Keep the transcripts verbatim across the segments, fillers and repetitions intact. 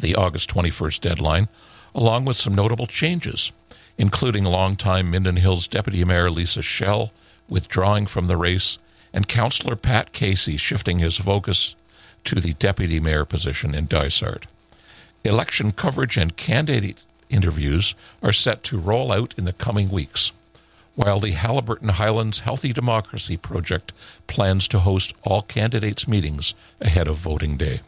the August twenty-first deadline, along with some notable changes, including longtime Minden Hills Deputy Mayor Lisa Schell withdrawing from the race and Councillor Pat Casey shifting his focus to the Deputy Mayor position in Dysart. Election coverage and candidate interviews are set to roll out in the coming weeks, while the Haliburton Highlands Healthy Democracy Project plans to host all candidates' meetings ahead of voting day.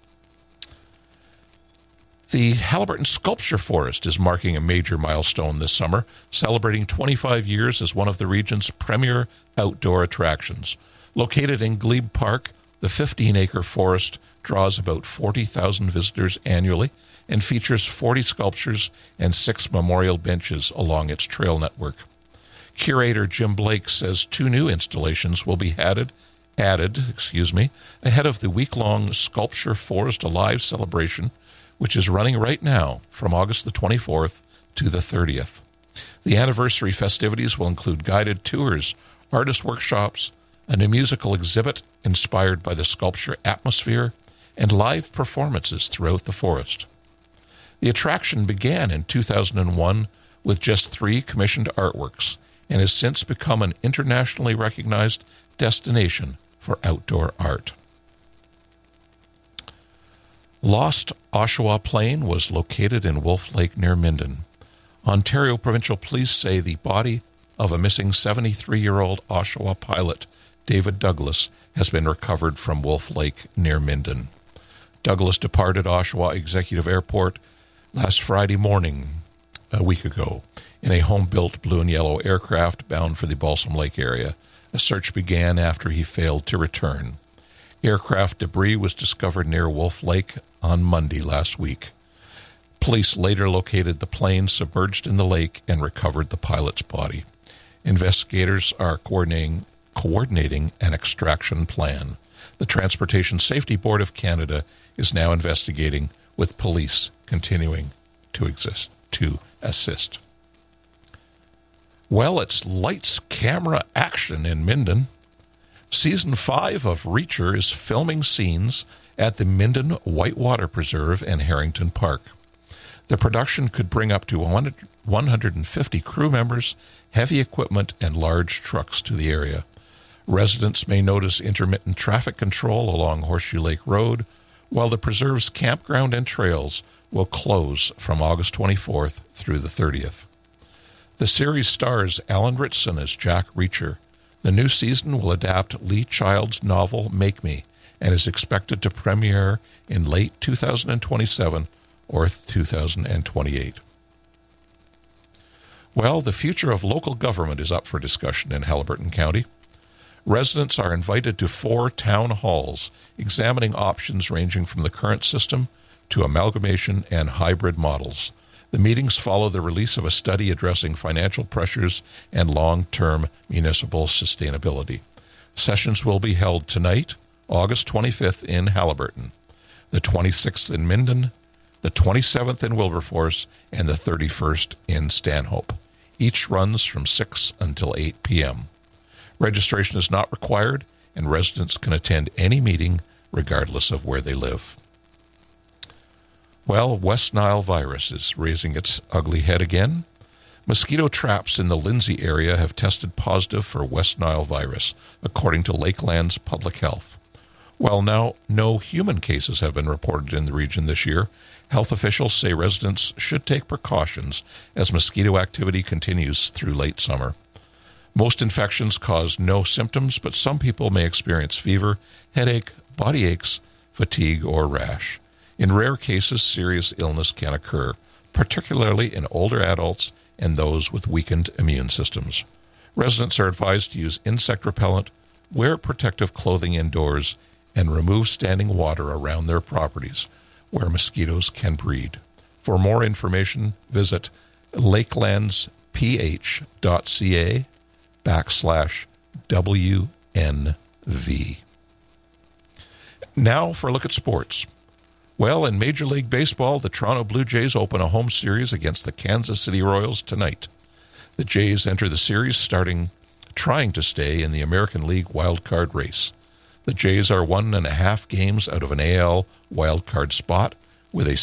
The Haliburton Sculpture Forest is marking a major milestone this summer, celebrating twenty-five years as one of the region's premier outdoor attractions. Located in Glebe Park, the fifteen-acre forest draws about forty thousand visitors annually and features forty sculptures and six memorial benches along its trail network. Curator Jim Blake says two new installations will be added, added, excuse me, ahead of the week-long Sculpture Forest Alive celebration, which is running right now from August the twenty-fourth to the thirtieth. The anniversary festivities will include guided tours, artist workshops, and a musical exhibit inspired by the sculpture atmosphere, and live performances throughout the forest. The attraction began in two thousand one with just three commissioned artworks, and has since become an internationally recognized destination for outdoor art. Lost Oshawa plane was located in Wolf Lake near Minden. Ontario Provincial Police say the body of a missing seventy-three-year-old Oshawa pilot, David Douglas, has been recovered from Wolf Lake near Minden. Douglas departed Oshawa Executive Airport last Friday morning, a week ago, in a home-built blue and yellow aircraft bound for the Balsam Lake area. A search began after he failed to return. Aircraft debris was discovered near Wolf Lake on Monday last week. Police later located the plane submerged in the lake and recovered the pilot's body. Investigators are coordinating, coordinating an extraction plan. The Transportation Safety Board of Canada is now investigating, with police continuing to exist to assist. Well, it's lights, camera, action in Minden. Season five of Reacher is filming scenes at the Minden Whitewater Preserve and Harrington Park. The production could bring up to one hundred fifty crew members, heavy equipment, and large trucks to the area. Residents may notice intermittent traffic control along Horseshoe Lake Road, while the preserve's campground and trails will close from August twenty-fourth through the thirtieth. The series stars Alan Ritson as Jack Reacher. The new season will adapt Lee Child's novel Make Me and is expected to premiere in late two thousand twenty-seven or two thousand twenty-eight. Well, the future of local government is up for discussion in Haliburton County. Residents are invited to four town halls examining options ranging from the current system to amalgamation and hybrid models. The meetings follow the release of a study addressing financial pressures and long-term municipal sustainability. Sessions will be held tonight, August twenty-fifth in Haliburton, the twenty-sixth in Minden, the twenty-seventh in Wilberforce, and the thirty-first in Stanhope. Each runs from six until eight p.m. Registration is not required, and residents can attend any meeting regardless of where they live. Well, West Nile virus is raising its ugly head again. Mosquito traps in the Lindsay area have tested positive for West Nile virus, according to Lakeland's Public Health. While now no human cases have been reported in the region this year, health officials say residents should take precautions as mosquito activity continues through late summer. Most infections cause no symptoms, but some people may experience fever, headache, body aches, fatigue, or rash. In rare cases, serious illness can occur, particularly in older adults and those with weakened immune systems. Residents are advised to use insect repellent, wear protective clothing indoors, and remove standing water around their properties where mosquitoes can breed. For more information, visit lakelandsph.ca backslash WNV. Now for a look at sports. Well, in Major League Baseball, the Toronto Blue Jays open a home series against the Kansas City Royals tonight. The Jays enter the series starting trying to stay in the American League wildcard race. The Jays are one and a half games out of an A L wildcard spot with a